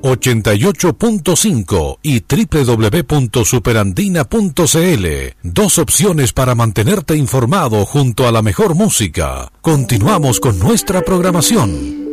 88.5 y www.superandina.cl. Dos opciones para mantenerte informado junto a la mejor música. Continuamos con nuestra programación.